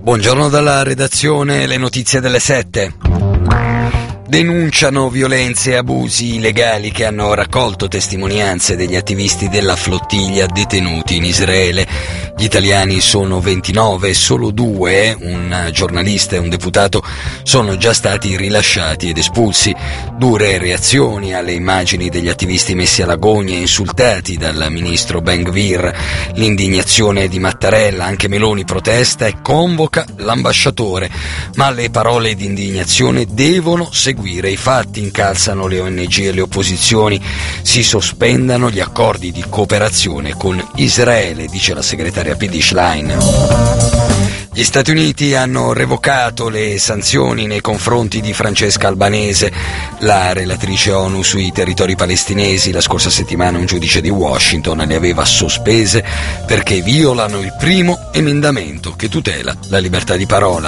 Buongiorno dalla redazione, le notizie delle 7. Denunciano violenze e abusi illegali che hanno raccolto testimonianze degli attivisti della flottiglia detenuti in Israele. Gli italiani sono 29 e solo 2, un giornalista e un deputato, sono già stati rilasciati ed espulsi. Dure reazioni alle immagini degli attivisti messi alla gogna e insultati dal ministro Ben Gvir. L'indignazione di Mattarella, anche Meloni protesta e convoca l'ambasciatore, ma le parole di indignazione devono seguire i fatti, incalzano le ONG e le opposizioni. Si sospendano gli accordi di cooperazione con Israele, dice la segretaria PD Schlein. Gli Stati Uniti hanno revocato le sanzioni nei confronti di Francesca Albanese, la relatrice ONU sui territori palestinesi. La scorsa settimana un giudice di Washington le aveva sospese perché violano il primo emendamento che tutela la libertà di parola.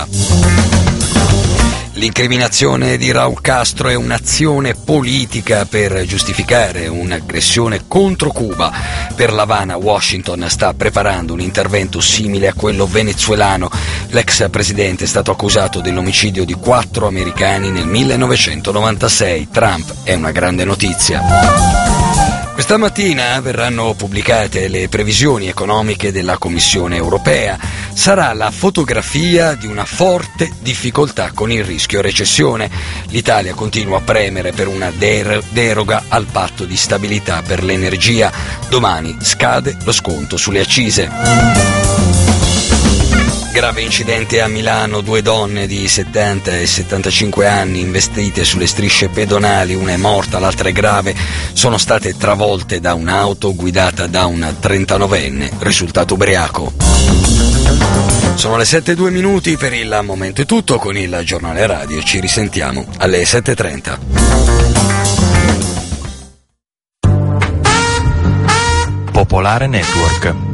L'incriminazione di Raúl Castro è un'azione politica per giustificare un'aggressione contro Cuba. Per l'Havana, Washington sta preparando un intervento simile a quello venezuelano. L'ex presidente è stato accusato dell'omicidio di 4 americani nel 1996. Trump è una grande notizia. Questa mattina verranno pubblicate le previsioni economiche della Commissione europea. Sarà la fotografia di una forte difficoltà con il rischio recessione. L'Italia continua a premere per una deroga al patto di stabilità per l'energia. Domani scade lo sconto sulle accise. Grave incidente a Milano, 2 donne di 70 e 75 anni investite sulle strisce pedonali, una è morta, l'altra è grave, sono state travolte da un'auto guidata da un 39enne, risultato ubriaco. Sono le 7:02, per il momento è tutto con il giornale radio, ci risentiamo alle 7:30. Popolare Network.